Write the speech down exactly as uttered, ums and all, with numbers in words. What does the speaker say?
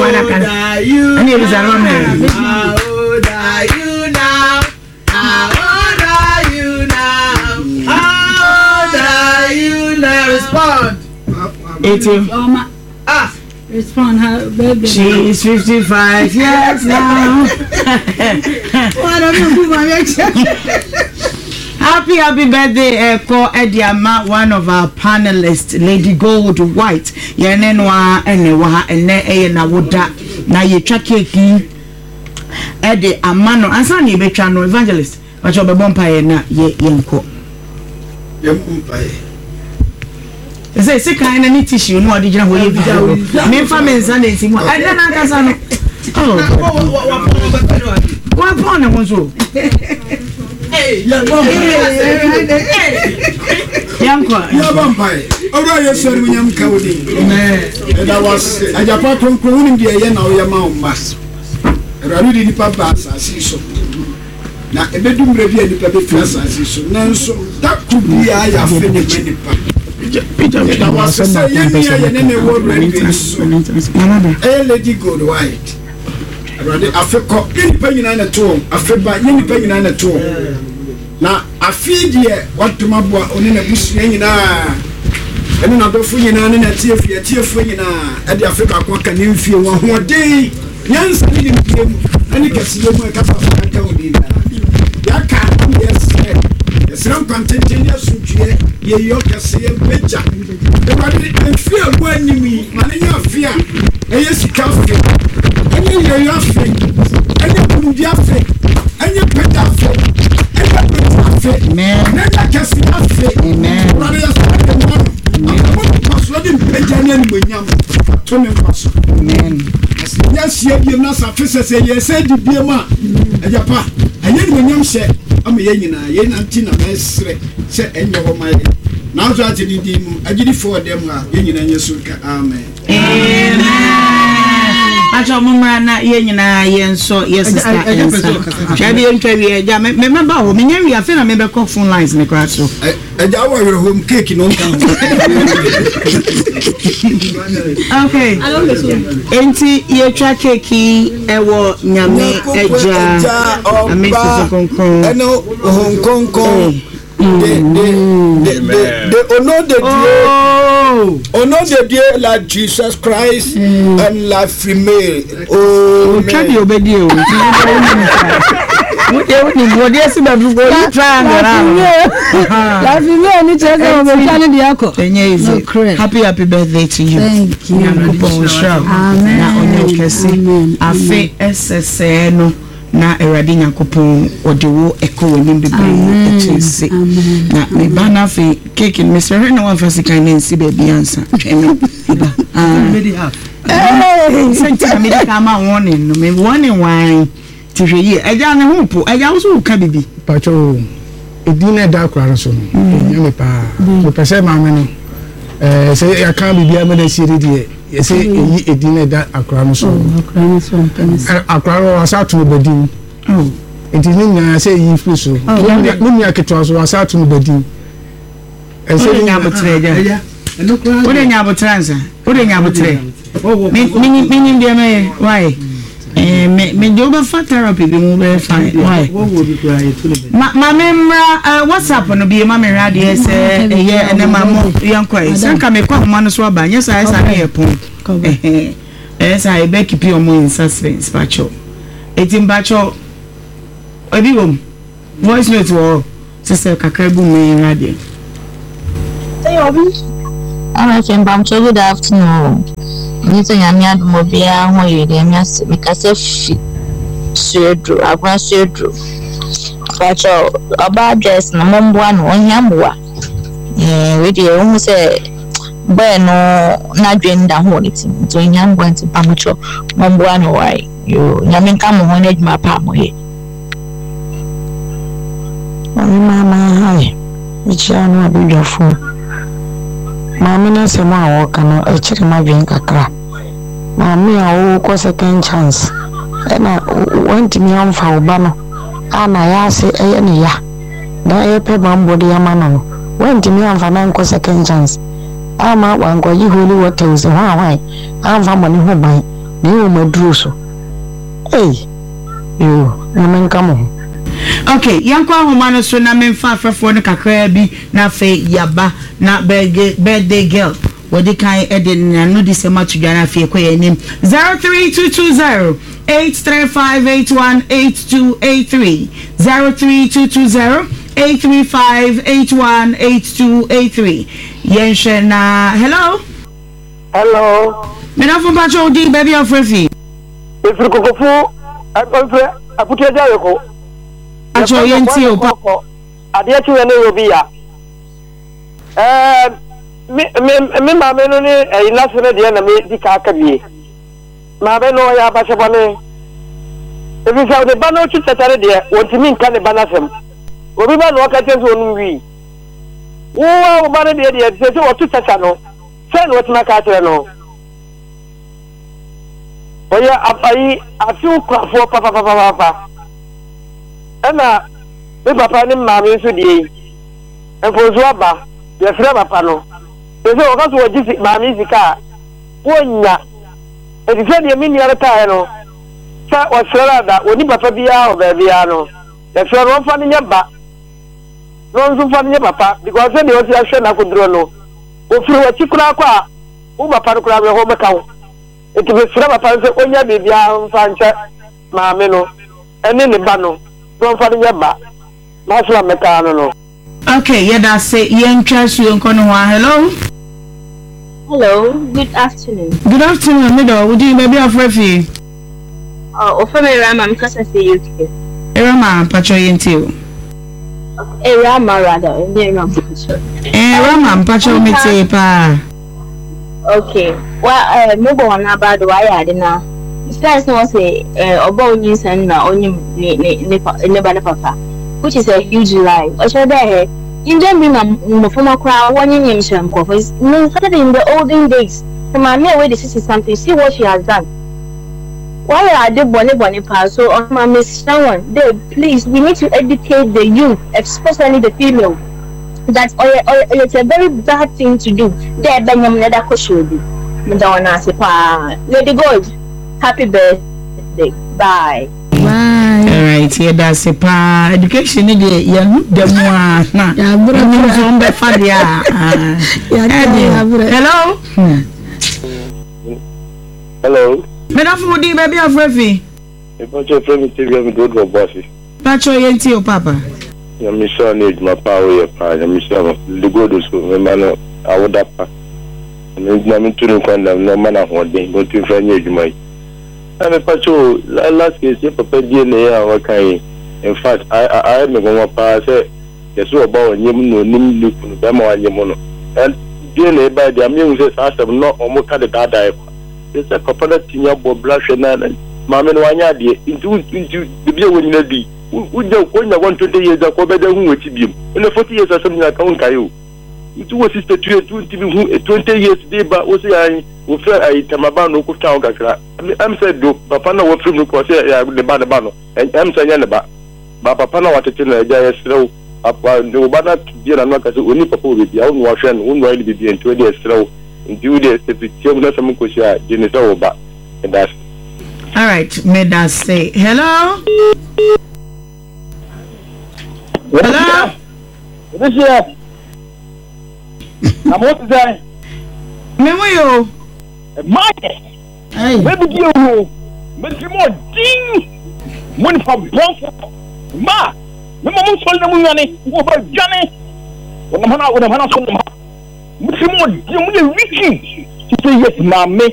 are you? And it is a How old are you now? How old are you now? How old are you now? Respond. eighty. Ah. Respond, how baby. She is fifty-five years now. What am I doing, my reaction? Happy, happy birthday, Eko Ediama, one of our panelists, Lady Gold White. Yenenwa, Enewa, Ene, Ena, Woda, na ye chakeki, Edi Amano, and Sunny Bechano, evangelist, but your bumpire na ye yenko. Yemumpaye. Say, sick kind of tissue, no, did you know where you go? Me family Sunday, I don't know. Oh, what upon a monzo? Hey, Yanko, you're vampire. Although you're serving young Cowdy, and I was a Japan from Kunin, the Ayan or Yamau Mass. Rarudi di Papa, I see so. Now, a bedroom review and the public class, I see so. Now, so that could be I have finished many parts. Peter was saying, any word Lady Gold White. I feel any penny on a tomb. I feel by any penny on a tomb. Now, I feed ye what to my boy on in a bush in and another free in a tear for a tear for you at the Africa Quack and you feel one more day. Yes, I didn't give and you can see your cup of county. That can't yes. Some continuous ye yoka say beja. The fear when you me, money your fear. And yes, cafe. And you your fear. And you put your fear. And you put your fear. And you put your fear. Man, I can see your fear. Man, brother, you're starting one. I'm going to pass what in Benjamin William. Tony Pass. Man, yes, you're not sufficient. Yes, said the dear man. And your pa. And then William said, I'm a yenina, yen antina mesre, set and your my. Now that you did, I did it for them, yen and your suka. Amen. Amen. I told Mamma, not yen and I, and so, yes, Shabby and Trevi, remember, we are feeling a member of phone lines in the grass. And I were your home cake in all town. Okay, Auntie, your track cake, Ewo, Yame, Eja, a Mister Hong Kong, I know Hong Kong Kong. They honor the dear, honor the dear like Jesus Christ and like female. Oh, try to obey you. What do you see about you trying around? Happy, happy birthday to you. Thank you. Amen. Amen. S S N. Na erade nyankopon odewo ekowo nim bebre etese na me ba na fe cake me sere na wan fasi kan nsi be bi ansa tweme ba ah me have eh senti me ka ma warning no me warning wine ti hwe yi eja ne ho po eja wo so ka bibi pacho edina da kwara so no nyame pa so pese ma me no eh se ya kan bibi amana siri de yes eyi edina da akra no so akra no so akra no asatu bedin oh edina nya se yi fi so mun ya ketwa so asatu bedin e se nya botre ja o de nya botre ansa o de nya botre mi mi mi ndi me why eh me me do ba fa therapy bi mu be fine why ma ma memra WhatsApp no bi ma me radio se eh ene ma mo yankwa se ka me kwa ma no so aba nya sa sa na ye pon eh eh sa e be keep your mo in suspense pacho etim pacho obi bom voice note wo se se kakra bu me radio hey obi I'm from Bamcho. Good afternoon. Nita nyanya dumobia ho yede miase mikase fi suedru agwa suedru pacho aba address na momboa no onyamboa eh we dey hu se boy no na dwenda ho ni tim to nyamboa nti pamocho momboa no wai yo nyaminka mo ho na adwuma pa mo he mami mama hai michia no abidwafo mami na se ma wo kana e chiri ma dwen kakra mami a wo ko second chance e na wanti mi amfa wo ba no ana ya se e ne ya na e pe bambo de ya ma no wanti mi amfa na nko second chance ama wa nko yi holy water se ho awai amfa mo ni ho ban ni o maduro so eh yo na men kamo okay yanko ahoma no so na memfa afrefo no kakra bi na fe yaba na birthday girl wodi kan ede na no December to Ghana fe ko yenim zero three two two zero eight three five eight one eight two eight three zero three two two zero eight three five eight one eight two eight three yenshe na hello hello me na fo ba cho di baby of refi ifru kokofu akonfe akutia jayeko acho yenti o pa ade ti we na yobi ya eh me me ma me no ni e last na de na me di ka ka bi ma be no ya ba se bone e bi sa de ba no chi tatare de wontimi nka ne ba na sem obi ba no ka tenso onu wi wo wa ba ne de de se se wo tu tata no se no tima ka tere no oya apai afi kwafo pa pa pa pa pa ana me papa ni ma me so de enfozo aba ye fira papa no se se o ka so ji ma me sika wonya e di se de mi ni ara ta no sa o sera da oni papa bia o ba bia no ye fira no fa ni nya ba no nso fa ni papa because se de o ti ahwe na kodro no o firi wa chikura kwa u papa no kura me ho meka wo e ti be fira papa se onya bibia mfa nche ma me no ene ne ba no no fa ni nya ba na so meka no no. Okay, yeah, that's it. Yen trust you Nkonwa. Hello. Hello. Good afternoon. Good afternoon, middle. Would you maybe have refi? Oh, ofame Rama, I'm because I say U K. Rama, pacho yenti. Eh, Rama rather. Yeah, Rama pacho. Eh, Rama, pacho mete pa. Okay. Well, uh, move on about why I didn't know. First, no say uh about news and na only ne ne ne ne papa, which is a huge lie. I should there. In them being a former crowd, one in him, because no started in the olden days. The man away the sister something. See what she has done. Why are they bonny bonny pass? So on my Miss Sharon, they please we need to educate the youth, especially the female. That's or, or it's a very bad thing to do. There, Benjamin Nadako should be. Lady God, happy birthday. Bye. Bye. All right, yeah, that's a pa. Education, yeah, yeah, the more. Yeah, bro, I'm the father. Hello. Hello. Me na fu di baby of refi. E pa cho friend T V am do do bossy. Pacho yenti o papa. Ya mi so need my power ya pa, ya mi so the go do so me man awoda pa. Me na mi tunu kwanda no man ahode, go tu friend ejumai. And pacho last case papa die na ya wa kai. In fact, I I me go pa say yeso oba onyem no nim luku no be ma wanyem no. And die na ba dia me hu say asem no omo ka de dada e. It's a couple of things about black and mamma. Wanya, into into the beer when you be. Would you want twenty years ago better who would be? In the forty years or something like Onkayo. It was sister to twenty years day, but was I will feel I Tamabano could town. I'm said, do Papa no what from the course the Banabano, and I'm saying about Papa no what to tell a slow up no banner dear and not as only Papa with the own wash and one way to be in twenty years slow. Do this if it's not some kusha, Jenny Soba, and that's all right. May I say hello? Hello? This year, I'm what to say. Memoyo, Mike, hey, where did you go? But you more ding one for Bronco. Ma, the mom told them money over Johnny. When I'm out with a man, I'm more, you more Ricky. She said, yes, mammy.